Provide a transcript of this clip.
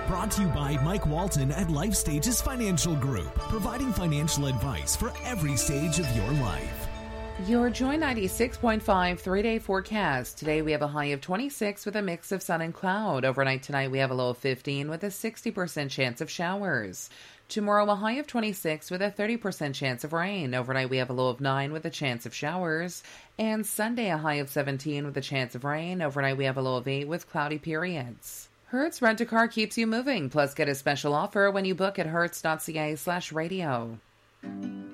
Brought to you by Mike Walton at Life Stages Financial Group, providing financial advice for every stage of your life. Your Joy 96.5 3-day forecast. Today we have a high of 26 with a mix of sun and cloud. Overnight tonight we have a low of 15 with a 60% chance of showers. Tomorrow a high of 26 with a 30% chance of rain. Overnight we have a low of 9 with a chance of showers. And Sunday a high of 17 with a chance of rain. Overnight we have a low of 8 with cloudy periods. Hertz Rent-A-Car keeps you moving. Plus get a special offer when you book at hertz.ca/radio.